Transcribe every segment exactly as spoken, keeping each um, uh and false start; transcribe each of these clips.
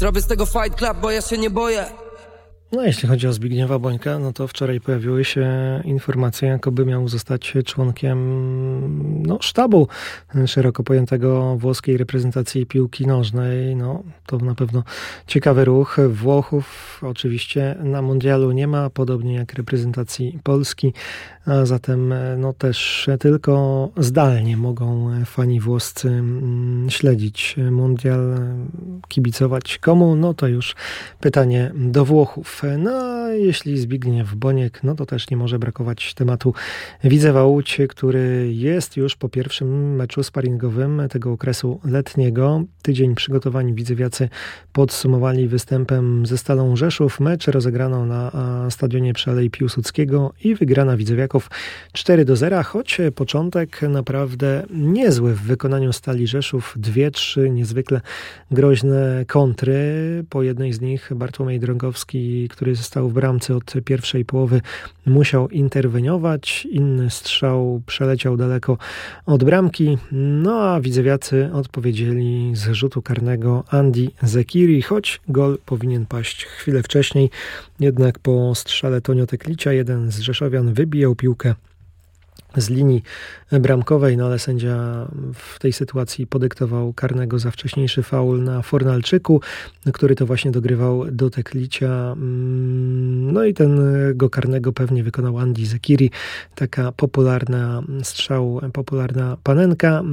Zrobię z tego fight club, bo ja się nie boję. No jeśli chodzi o Zbigniewa Bońka, no to wczoraj pojawiły się informacje, jakoby miał zostać członkiem no, sztabu szeroko pojętego włoskiej reprezentacji piłki nożnej. No to na pewno ciekawy ruch. Włochów oczywiście na mundialu nie ma, podobnie jak reprezentacji Polski, a zatem no też tylko zdalnie mogą fani włoscy śledzić mundial, kibicować komu, no to już pytanie do Włochów. No a jeśli Zbigniew Boniek, no to też nie może brakować tematu Widzewa Łódź, który jest już po pierwszym meczu sparingowym tego okresu letniego. Tydzień przygotowań widzewiacy podsumowali występem ze Stalą Rzeszów. Mecz rozegrano na stadionie przy Alei Piłsudskiego i wygrana widzewiaków cztery do zera, choć początek naprawdę niezły w wykonaniu Stali Rzeszów. Dwie, trzy niezwykle groźne kontry. Po jednej z nich Bartłomiej Drągowski, który został w bramce od pierwszej połowy, musiał interweniować. Inny strzał przeleciał daleko od bramki. No a widzewiacy odpowiedzieli z rzutu karnego Andy Zekiri, choć gol powinien paść chwilę wcześniej. Jednak po strzale Tonio Teklicia jeden z rzeszowian wybijał piłkę z linii bramkowej, no ale sędzia w tej sytuacji podyktował karnego za wcześniejszy faul na Fornalczyku, który to właśnie dogrywał do Teklicia. No i ten go karnego pewnie wykonał Andy Zekiri. Taka popularna strzał, popularna panenka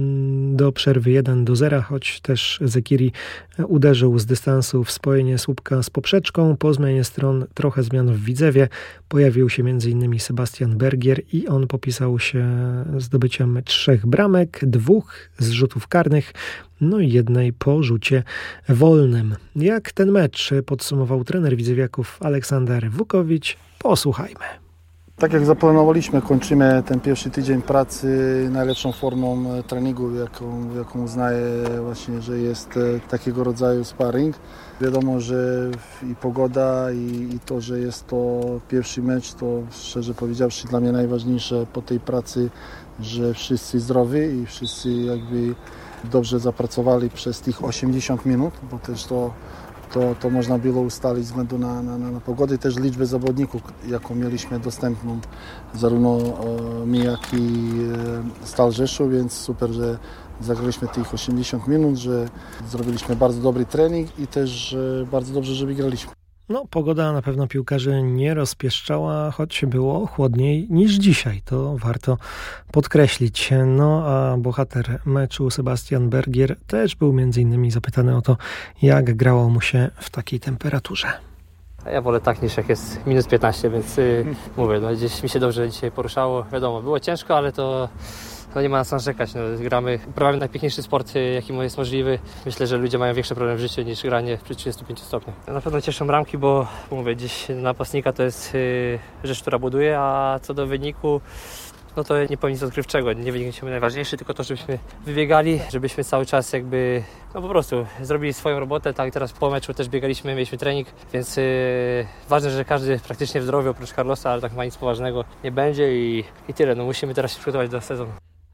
do przerwy jeden do zera, choć też Zekiri uderzył z dystansu w spojenie słupka z poprzeczką. Po zmianie stron trochę zmian w Widzewie. Pojawił się między innymi Sebastian Bergier i on popisał się zdobyciem trzech bramek, dwóch z rzutów karnych, no i jednej po rzucie wolnym. Jak ten mecz podsumował trener widzewiaków Aleksander Wukowicz? Posłuchajmy. Tak jak zaplanowaliśmy, kończymy ten pierwszy tydzień pracy najlepszą formą treningu, jaką, jaką uznaję właśnie, że jest takiego rodzaju sparring. Wiadomo, że i pogoda i, i to, że jest to pierwszy mecz, to szczerze powiedziawszy dla mnie najważniejsze po tej pracy, że wszyscy zdrowi i wszyscy jakby dobrze zapracowali przez tych osiemdziesiąt minut, bo też to To, to można było ustalić ze względu na, na, na pogodę i też liczbę zawodników, jaką mieliśmy dostępną, zarówno e, mi, jak i e, Stal Rzeszów, więc super, że zagraliśmy tych osiemdziesiąt minut, że zrobiliśmy bardzo dobry trening i też e, bardzo dobrze, że wygraliśmy. No, pogoda na pewno piłkarzy nie rozpieszczała, choć było chłodniej niż dzisiaj. To warto podkreślić. No, a bohater meczu Sebastian Bergier też był między innymi zapytany o to, jak grało mu się w takiej temperaturze. Ja wolę tak niż jak jest minus piętnaście, więc yy, mówię, no, gdzieś mi się dobrze dzisiaj poruszało. Wiadomo, było ciężko, ale to... No nie ma na co narzekać, no, gramy, uprawiamy najpiękniejszy sport, jaki jest możliwy. Myślę, że ludzie mają większe problemy w życiu niż granie przy trzydziestu pięciu stopniach. Na pewno cieszą bramki, bo mówię, gdzieś napastnika to jest yy, rzecz, która buduje, a co do wyniku, no to nie powinien nic odkrywczego. Nie wynik jest najważniejszy, tylko to, żebyśmy wybiegali, żebyśmy cały czas jakby, no po prostu zrobili swoją robotę. Tak, teraz po meczu też biegaliśmy, mieliśmy trening, więc yy, ważne, że każdy praktycznie w zdrowiu, oprócz Carlosa, ale tak chyba nic poważnego nie będzie i, i tyle. No musimy teraz się przygotować do sezonu.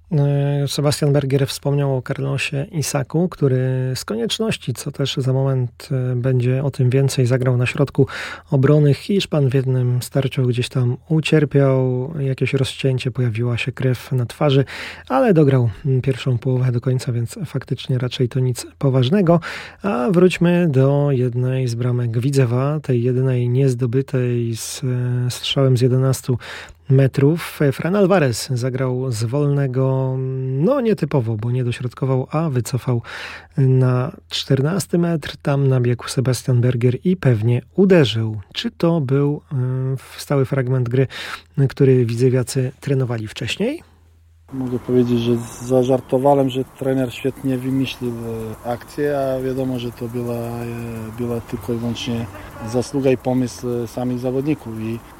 Sebastian Bergier wspomniał o Carlosie Isaku, który z konieczności, co też za moment będzie o tym więcej, zagrał na środku obrony. Hiszpan w jednym starciu gdzieś tam ucierpiał, jakieś rozcięcie, pojawiła się krew na twarzy, ale dograł pierwszą połowę do końca, więc faktycznie raczej to nic poważnego. A wróćmy do jednej z bramek Widzewa, tej jedynej niezdobytej z strzałem z jedenastu metrów. Fran Alvarez zagrał z wolnego, no nietypowo, bo nie dośrodkował, a wycofał na czternasty metr. Tam nabiegł Sebastian Bergier i pewnie uderzył. Czy to był stały fragment gry, który widzewiacy trenowali wcześniej? Mogę powiedzieć, że zażartowałem, że trener świetnie wymyślił akcję, a wiadomo, że to była, była tylko i wyłącznie zasługa i pomysł samych zawodników. I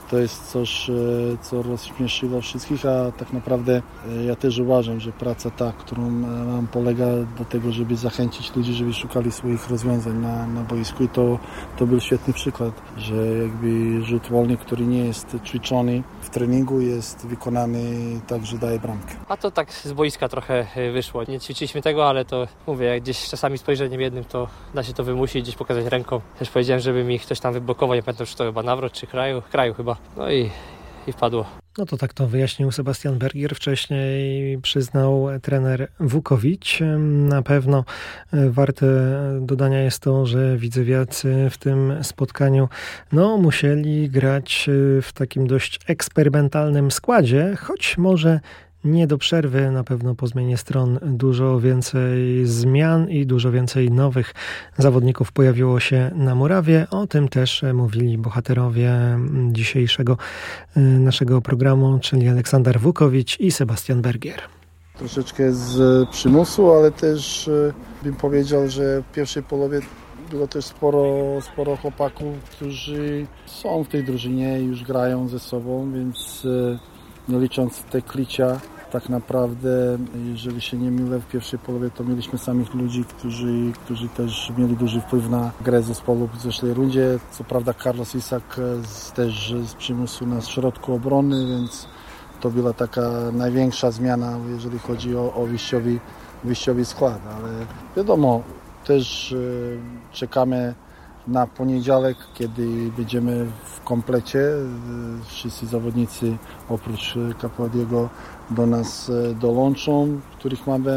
to jest coś, co rozśmieszyło wszystkich, a tak naprawdę ja też uważam, że praca ta, którą mam, polega do tego, żeby zachęcić ludzi, żeby szukali swoich rozwiązań na, na boisku i to, to był świetny przykład, że jakby rzut wolny, który nie jest ćwiczony w treningu, jest wykonany tak, że daje bramkę. A to tak z boiska trochę wyszło. Nie ćwiczyliśmy tego, ale to mówię, jak gdzieś czasami spojrzeniem jednym to da się to wymusić, gdzieś pokazać ręką. Też powiedziałem, żeby mi ktoś tam wyblokował, nie pamiętam, czy to chyba Nawrot, czy Kraju, Kraju chyba. No i, i wpadło. No to tak to wyjaśnił Sebastian Bergier. Wcześniej przyznał trener Wukowicz. Na pewno warte dodania jest to, że widzewiacy w tym spotkaniu no, musieli grać w takim dość eksperymentalnym składzie, choć może nie do przerwy, na pewno po zmianie stron dużo więcej zmian i dużo więcej nowych zawodników pojawiło się na murawie. O tym też mówili bohaterowie dzisiejszego naszego programu, czyli Aleksander Wukowicz i Sebastian Bergier. Troszeczkę z przymusu, ale też bym powiedział, że w pierwszej połowie było też sporo, sporo chłopaków, którzy są w tej drużynie i już grają ze sobą, więc nie licząc te klicia, tak naprawdę, jeżeli się nie mylę, w pierwszej połowie to mieliśmy samych ludzi, którzy, którzy też mieli duży wpływ na grę zespołu w zeszłej rundzie. Co prawda Carlos Isak z, też z przymusu na środku obrony, więc to była taka największa zmiana, jeżeli chodzi o, o wyjściowy, wyjściowy skład, ale wiadomo, też czekamy na poniedziałek, kiedy będziemy w komplecie. Wszyscy zawodnicy oprócz Capodiego do nas dołączą, których mamy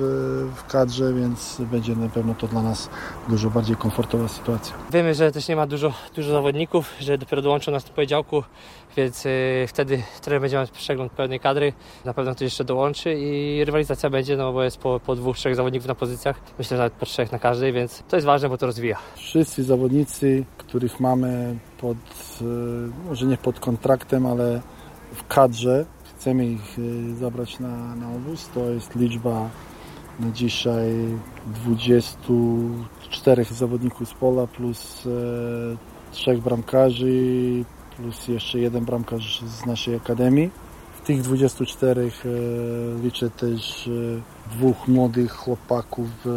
w, w kadrze, więc będzie na pewno to dla nas dużo bardziej komfortowa sytuacja. Wiemy, że też nie ma dużo, dużo zawodników, że dopiero dołączą nas w poniedziałku, więc yy, wtedy trener będzie miał przegląd pełnej kadry. Na pewno ktoś jeszcze dołączy i rywalizacja będzie, no bo jest po, po dwóch, trzech zawodników na pozycjach. Myślę, że nawet po trzech na każdej, więc to jest ważne, bo to rozwija. Wszyscy zawodnicy, których mamy pod, może nie pod kontraktem, ale w kadrze, chcemy ich zabrać na, na obóz. To jest liczba na dzisiaj dwudziestu czterech zawodników z pola plus e, trzech bramkarzy plus jeszcze jeden bramkarz z naszej akademii. W tych dwudziestu czterech e, liczę też e, dwóch młodych chłopaków e,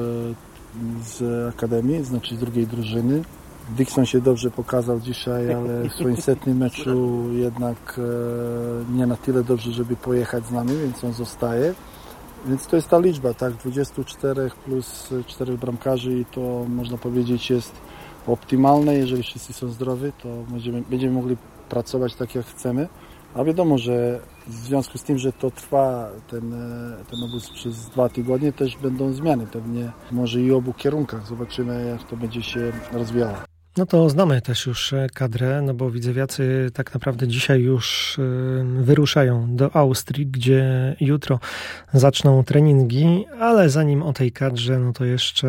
z akademii, znaczy z drugiej drużyny. Dixon się dobrze pokazał dzisiaj, ale w swoim setnym meczu jednak e, nie na tyle dobrze, żeby pojechać z nami, więc on zostaje. Więc to jest ta liczba, tak, dwudziestu czterech plus czterech bramkarzy i to można powiedzieć jest optymalne. Jeżeli wszyscy są zdrowi, to będziemy, będziemy mogli pracować tak jak chcemy. A wiadomo, że w związku z tym, że to trwa ten, ten obóz przez dwa tygodnie, też będą zmiany pewnie może i w obu kierunkach. Zobaczymy, jak to będzie się rozwijało. No to znamy też już kadrę, no bo widzewiacy tak naprawdę dzisiaj już wyruszają do Austrii, gdzie jutro zaczną treningi, ale zanim o tej kadrze, no to jeszcze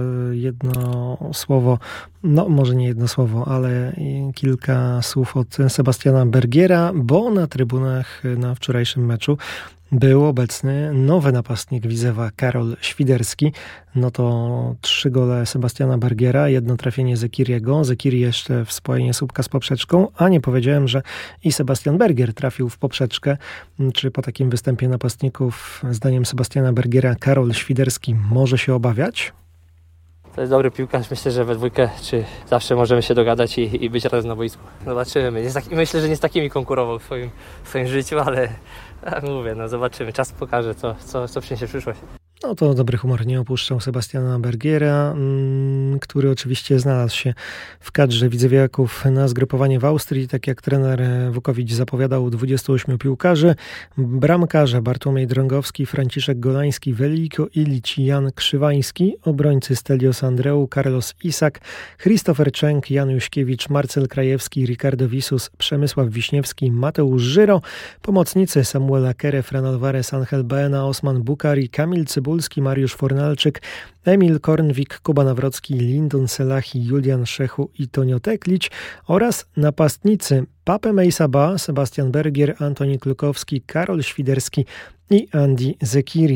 jedno słowo, no może nie jedno słowo, ale kilka słów od Sebastiana Bergiera, bo na trybunach na wczorajszym meczu był obecny nowy napastnik Widzewa, Karol Świderski. No to trzy gole Sebastiana Bergiera, jedno trafienie Zekiriego. Zekiri jeszcze w spojenie słupka z poprzeczką, a nie powiedziałem, że i Sebastian Bergier trafił w poprzeczkę. Czy po takim występie napastników, zdaniem Sebastiana Bergiera, Karol Świderski może się obawiać? To jest dobry piłkarz, myślę, że we dwójkę czy zawsze możemy się dogadać i, i być razem na boisku. Zobaczymy. Nie z taki, myślę, że nie z takimi konkurował w swoim, w swoim życiu, ale jak mówię, no zobaczymy. Czas pokaże, co, co, co przyniesie przyszłość. No to dobry humor nie opuszczał Sebastiana Bergiera, który oczywiście znalazł się w kadrze widzewiaków na zgrupowanie w Austrii. Tak jak trener Wukowicz zapowiadał, dwudziestu ośmiu piłkarzy, bramkarze Bartłomiej Drągowski, Franciszek Golański, Veliko Ilić, Jan Krzywański, obrońcy Stelios Andreu, Carlos Isak, Christopher Czeng, Jan Juśkiewicz, Marcel Krajewski, Ricardo Visus, Przemysław Wiśniewski, Mateusz Żyro, pomocnicy Samuela Kere, Fran Alvarez, Angel Baena, Osman Bukari, Kamil Cybulski, Mariusz Fornalczyk, Emil Kornwik, Kuba Nawrocki, Lindon Selahi, Julian Szechu i Tonio Teklić oraz napastnicy Pape Meissaba, Sebastian Bergier, Antoni Klukowski, Karol Świderski i Andy Zekiri.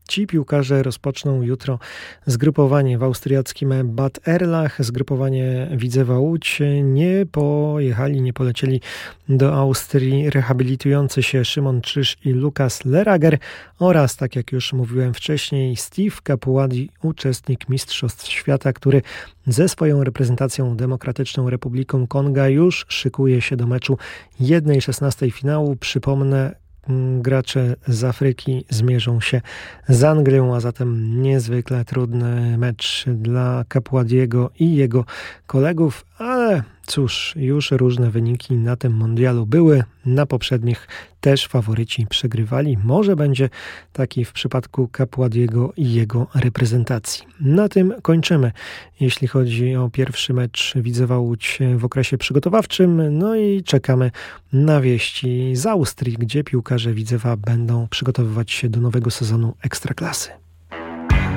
Ci piłkarze rozpoczną jutro zgrupowanie w austriackim Bad Erlach, zgrupowanie Widzewa Łódź. Nie pojechali, nie polecieli do Austrii rehabilitujący się Szymon Czyż i Lukas Lerager oraz, tak jak już mówiłem wcześniej, Steve Capuadi, uczestnik Mistrzostw Świata, który ze swoją reprezentacją Demokratyczną Republiką Konga już szykuje się do meczu jednej szesnastej finału. Przypomnę, gracze z Afryki zmierzą się z Anglią, a zatem niezwykle trudny mecz dla Capuadiego i jego kolegów, ale cóż, już różne wyniki na tym mundialu były. Na poprzednich też faworyci przegrywali. Może będzie taki w przypadku Capuadiego i jego reprezentacji. Na tym kończymy, jeśli chodzi o pierwszy mecz Widzewa Łódź w okresie przygotowawczym. No i czekamy na wieści z Austrii, gdzie piłkarze Widzewa będą przygotowywać się do nowego sezonu Ekstraklasy.